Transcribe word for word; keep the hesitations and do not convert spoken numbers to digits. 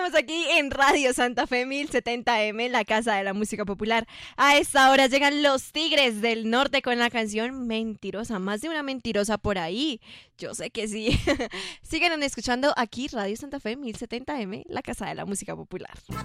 Seguimos aquí en Radio Santa Fe mil setenta eme, la casa de la música popular. A esta hora llegan los Tigres del Norte con la canción Mentirosa. Más de una mentirosa por ahí. Yo sé que sí. Sigan escuchando aquí Radio Santa Fe mil setenta eme, la casa de la música popular.